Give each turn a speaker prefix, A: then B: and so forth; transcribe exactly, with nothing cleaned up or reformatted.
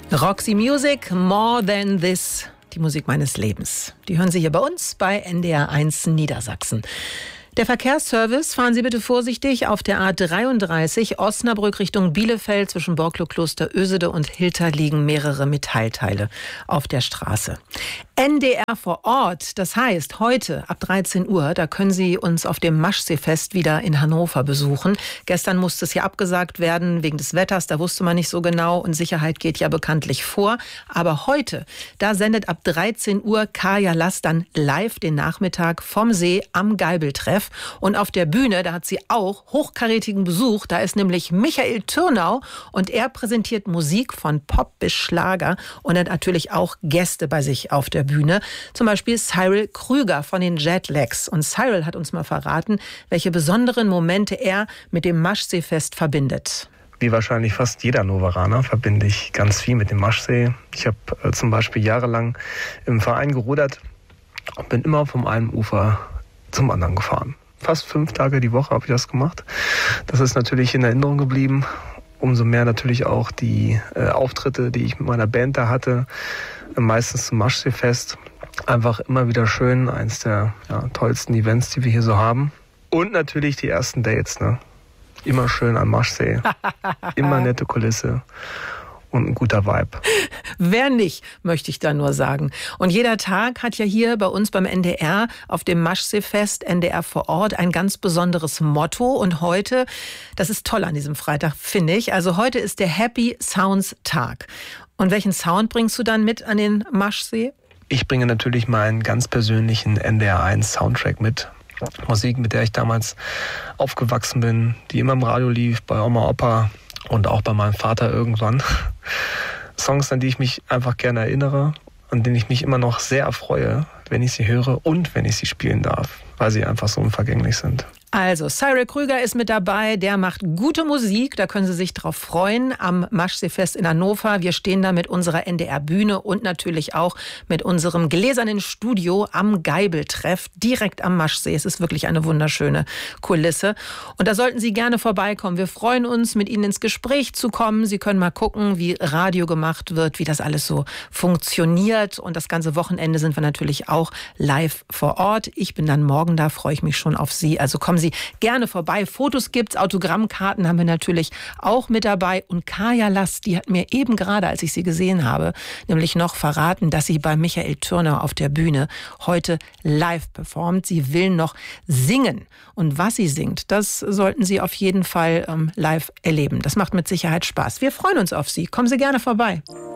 A: Roxy Music, More Than This, die Musik meines Lebens. Die hören Sie hier bei uns bei N D R eins Niedersachsen. Der Verkehrsservice, fahren Sie bitte vorsichtig auf der A dreiunddreißig Osnabrück Richtung Bielefeld. Zwischen Borklo-Kloster Ösede und Hilter liegen mehrere Metallteile auf der Straße. N D R vor Ort, das heißt heute ab dreizehn Uhr, da können Sie uns auf dem Maschseefest wieder in Hannover besuchen. Gestern musste es ja abgesagt werden wegen des Wetters, da wusste man nicht so genau und Sicherheit geht ja bekanntlich vor. Aber heute, da sendet ab dreizehn Uhr Kaya Lass dann live den Nachmittag vom See am Geibeltreff. Und auf der Bühne, da hat sie auch hochkarätigen Besuch. Da ist nämlich Michael Türnau und er präsentiert Musik von Pop bis Schlager und hat natürlich auch Gäste bei sich auf der Bühne. Zum Beispiel Cyril Krüger von den Jetlags. Und Cyril hat uns mal verraten, welche besonderen Momente er mit dem Maschseefest verbindet.
B: Wie wahrscheinlich fast jeder Hannoveraner verbinde ich ganz viel mit dem Maschsee. Ich habe äh, zum Beispiel jahrelang im Verein gerudert und bin immer vom einen Ufer zum anderen gefahren. Fast fünf Tage die Woche habe ich das gemacht. Das ist natürlich in Erinnerung geblieben. Umso mehr natürlich auch die äh, Auftritte, die ich mit meiner Band da hatte, äh, meistens zum Maschseefest. Einfach immer wieder schön, eins der ja, tollsten Events, die wir hier so haben. Und natürlich die ersten Dates, ne? Immer schön am Maschsee, immer nette Kulisse. Und ein guter Vibe.
A: Wer nicht, möchte ich da nur sagen. Und jeder Tag hat ja hier bei uns beim N D R auf dem Maschseefest N D R vor Ort ein ganz besonderes Motto. Und heute, das ist toll an diesem Freitag, finde ich. Also heute ist der Happy Sounds Tag. Und welchen Sound bringst du dann mit an den Maschsee?
B: Ich bringe natürlich meinen ganz persönlichen N D R eins Soundtrack mit. Musik, mit der ich damals aufgewachsen bin, die immer im Radio lief, bei Oma, Opa. Und auch bei meinem Vater irgendwann. Songs, an die ich mich einfach gerne erinnere, an denen ich mich immer noch sehr erfreue, wenn ich sie höre und wenn ich sie spielen darf, weil sie einfach so unvergänglich sind.
A: Also, Cyril Krüger ist mit dabei, der macht gute Musik, da können Sie sich drauf freuen, am Maschseefest in Hannover. Wir stehen da mit unserer N D R-Bühne und natürlich auch mit unserem gläsernen Studio am Geibeltreff, direkt am Maschsee. Es ist wirklich eine wunderschöne Kulisse und da sollten Sie gerne vorbeikommen. Wir freuen uns, mit Ihnen ins Gespräch zu kommen. Sie können mal gucken, wie Radio gemacht wird, wie das alles so funktioniert und das ganze Wochenende sind wir natürlich auch live vor Ort. Ich bin dann morgen da, freue ich mich schon auf Sie. Also kommen Sie gerne vorbei. Fotos gibt's, Autogrammkarten haben wir natürlich auch mit dabei. Und Kaya Lass, die hat mir eben gerade, als ich sie gesehen habe, nämlich noch verraten, dass sie bei Michael Türnau auf der Bühne heute live performt. Sie will noch singen. Und was sie singt, das sollten Sie auf jeden Fall ähm, live erleben. Das macht mit Sicherheit Spaß. Wir freuen uns auf Sie. Kommen Sie gerne vorbei.